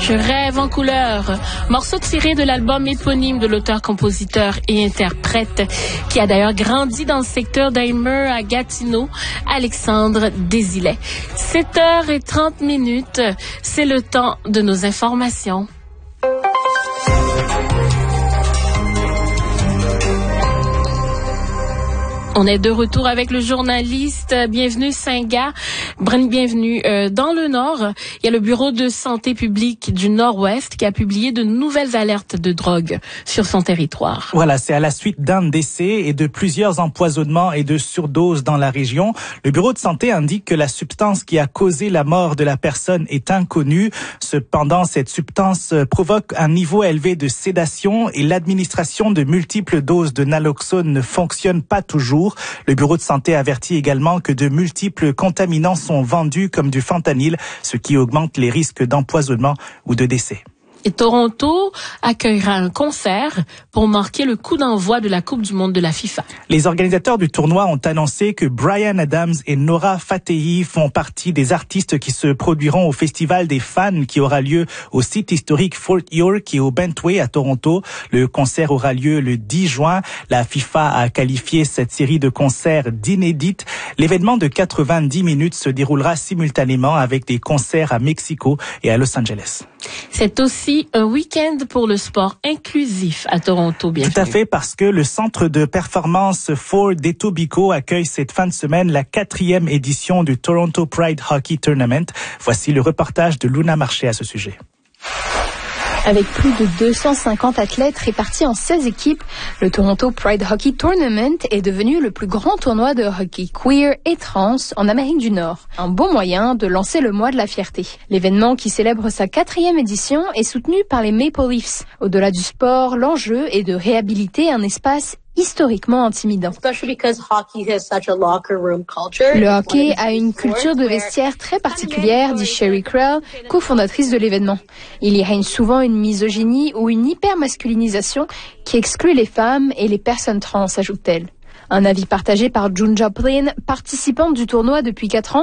Je rêve en couleur, morceau tiré de l'album éponyme de l'auteur, compositeur et interprète qui a d'ailleurs grandi dans le secteur d'Amer à Gatineau, Alexandre Desilets. 7h30, c'est le temps de nos informations. On est de retour avec le journaliste. Bienvenue Saint-Gall. Bienvenue dans le Nord. Il y a le Bureau de santé publique du Nord-Ouest qui a publié de nouvelles alertes de drogue sur son territoire. Voilà, c'est à la suite d'un décès et de plusieurs empoisonnements et de surdoses dans la région. Le Bureau de santé indique que la substance qui a causé la mort de la personne est inconnue. Cependant, cette substance provoque un niveau élevé de sédation et l'administration de multiples doses de naloxone ne fonctionne pas toujours. Le Bureau de santé avertit également que de multiples contaminants sont vendus comme du fentanyl, ce qui augmente les risques d'empoisonnement ou de décès. Et Toronto accueillera un concert pour marquer le coup d'envoi de la Coupe du monde de la FIFA. Les organisateurs du tournoi ont annoncé que Bryan Adams et Nora Fatehi font partie des artistes qui se produiront au Festival des fans qui aura lieu au site historique Fort York et au Bentway à Toronto. Le concert aura lieu le 10 juin. La FIFA a qualifié cette série de concerts d'inédite. L'événement de 90 minutes se déroulera simultanément avec des concerts à Mexico et à Los Angeles. C'est aussi un week-end pour le sport inclusif à Toronto, bienvenue. Tout à fait, parce que le centre de performance Ford d'Etobicoke accueille cette fin de semaine la 4e édition du Toronto Pride Hockey Tournament. Voici le reportage de Luna Marché à ce sujet. Avec plus de 250 athlètes répartis en 16 équipes, le Toronto Pride Hockey Tournament est devenu le plus grand tournoi de hockey queer et trans en Amérique du Nord. Un bon moyen de lancer le mois de la fierté. L'événement, qui célèbre sa 4e édition, est soutenu par les Maple Leafs. Au-delà du sport, l'enjeu est de réhabiliter un espace historiquement intimidant. Le hockey a une culture de vestiaire très particulière, dit Sherry Krell, cofondatrice de l'événement. Il y règne souvent une misogynie ou une hypermasculinisation qui exclut les femmes et les personnes trans, ajoute-t-elle. Un avis partagé par June Joplin, participante du tournoi depuis 4 ans.